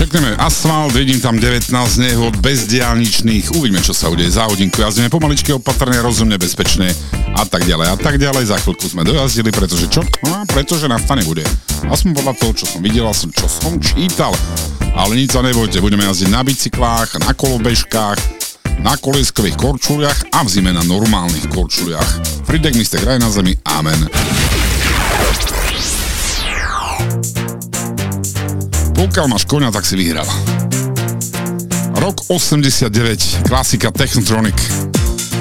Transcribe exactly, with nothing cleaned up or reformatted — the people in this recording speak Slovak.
Pekne, asfalt, vidím tam devätnásť nehod, bezdiaľničných, uvidíme, čo sa udeje. Za hodinku jazdíme pomaličky, opatrne, rozumne, bezpečne a tak ďalej a tak ďalej. Za chvíľku sme dojazdili, pretože čo? No, pretože nafta nebude. Aspoň podľa toho, čo som videl, som, čo som čítal. Ale nič sa nebojte, budeme jazdiť na bicyklách, na kolobežkách, na kolieskových korčuliach a v zime na normálnych korčuliach. Fridek, mister Kraj na zemi, amen. Pokiaľ máš koňa, tak si vyhral. Rok osemdesiatdeväť, klasika Technotronic.